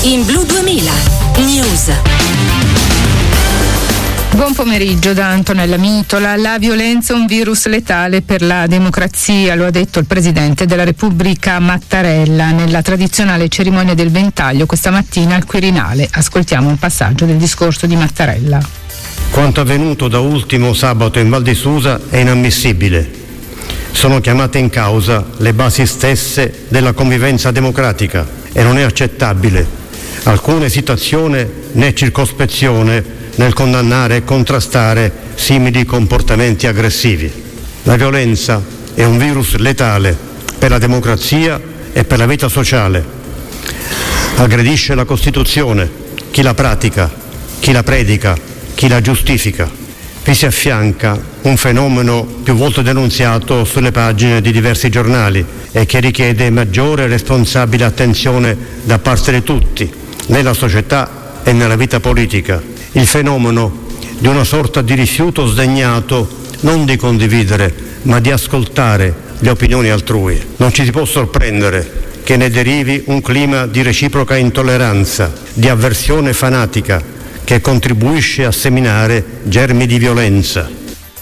In Blu 2000 News. Buon pomeriggio da Antonella Mitola. La violenza è un virus letale per la democrazia, lo ha detto il Presidente della Repubblica Mattarella nella tradizionale cerimonia del Ventaglio questa mattina al Quirinale. Ascoltiamo un passaggio del discorso di Mattarella. Quanto avvenuto da ultimo sabato in Val di Susa è inammissibile. Sono chiamate in causa le basi stesse della convivenza democratica e non è accettabile alcuna esitazione né circospezione nel condannare e contrastare simili comportamenti aggressivi. La violenza è un virus letale per la democrazia e per la vita sociale. Aggredisce la Costituzione, chi la pratica, chi la predica, chi la giustifica. Vi si affianca un fenomeno più volte denunziato sulle pagine di diversi giornali e che richiede maggiore e responsabile attenzione da parte di tutti, nella società e nella vita politica. Il fenomeno di una sorta di rifiuto sdegnato non di condividere, ma di ascoltare le opinioni altrui. Non ci si può sorprendere che ne derivi un clima di reciproca intolleranza, di avversione fanatica, che contribuisce a seminare germi di violenza.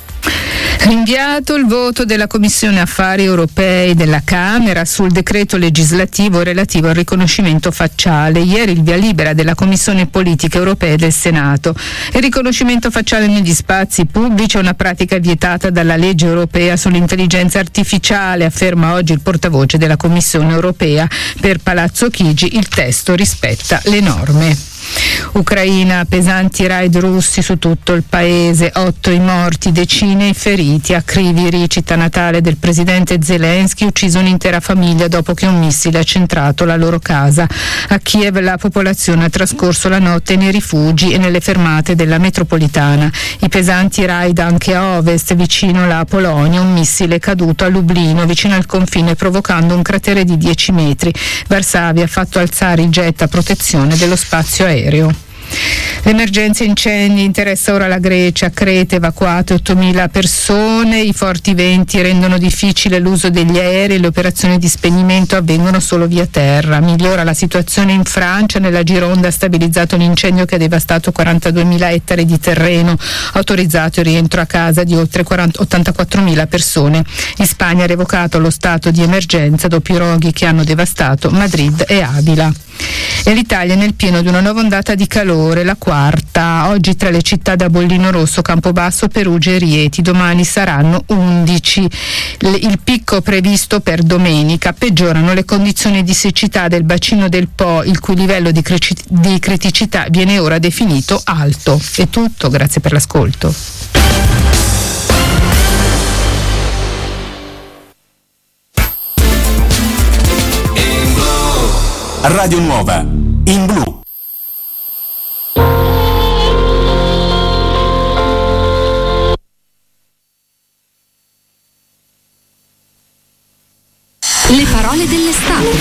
Rinviato il voto della Commissione Affari Europei della Camera sul decreto legislativo relativo al riconoscimento facciale. Ieri il via libera della Commissione Politiche Europee del Senato. Il riconoscimento facciale negli spazi pubblici è una pratica vietata dalla legge europea sull'intelligenza artificiale, afferma oggi il portavoce della Commissione Europea. Per Palazzo Chigi il testo rispetta le norme. Ucraina, pesanti raid russi su tutto il paese, 8 i morti, decine i feriti. A Kryvyi, città natale del presidente Zelensky, ucciso un'intera famiglia dopo che un missile ha centrato la loro casa. A Kiev la popolazione ha trascorso la notte nei rifugi e nelle fermate della metropolitana. I pesanti raid anche a ovest, vicino alla Polonia, un missile è caduto a Lublino, vicino al confine, provocando un cratere di 10 metri. Varsavia ha fatto alzare i jet a protezione dello spazio aereo. L'emergenza incendi interessa ora la Grecia. A Creta evacuate 8.000 persone, i forti venti rendono difficile l'uso degli aerei, le operazioni di spegnimento avvengono solo via terra. Migliora la situazione in Francia, nella Gironda ha stabilizzato l'incendio che ha devastato 42.000 ettari di terreno, autorizzato il rientro a casa di oltre 84.000 persone. In Spagna ha revocato lo stato di emergenza dopo i roghi che hanno devastato Madrid e Avila. E l'Italia è nel pieno di una nuova ondata di calore, la quarta. Oggi tra le città da Bollino Rosso, Campobasso, Perugia e Rieti, domani saranno 11. Il picco previsto per domenica. Peggiorano le condizioni di siccità del bacino del Po, il cui livello di criticità viene ora definito alto. È tutto, grazie per l'ascolto. Radio Nuova, in blu. Le parole dell'estate.